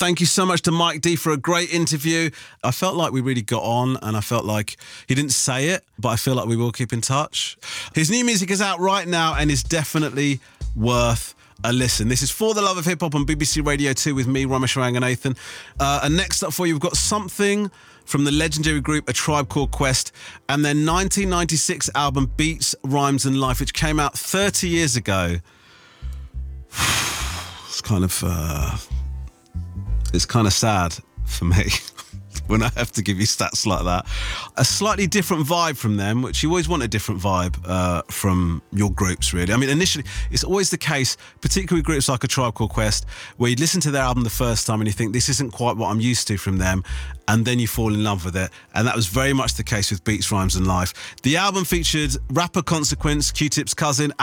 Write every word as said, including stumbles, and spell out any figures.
Thank you so much to Mike D for a great interview. I felt like we really got on, and I felt like he didn't say it, but I feel like we will keep in touch. His new music is out right now and is definitely worth a listen. This is For the Love of Hip Hop on B B C Radio two with me, Ramesh Ranganathan. Uh, and next up for you, we've got something from the legendary group A Tribe Called Quest and their nineteen ninety-six album Beats, Rhymes and Life, which came out thirty years ago. It's kind of, uh, it's kind of sad for me when I have to give you stats like that. A slightly different vibe from them, which you always want a different vibe uh, from your groups, really. I mean, initially, it's always the case, particularly with groups like A Tribe Called Quest, where you listen to their album the first time and you think, this isn't quite what I'm used to from them, and then you fall in love with it. And that was very much the case with Beats, Rhymes and Life. The album featured rapper Consequence, Q-Tip's cousin,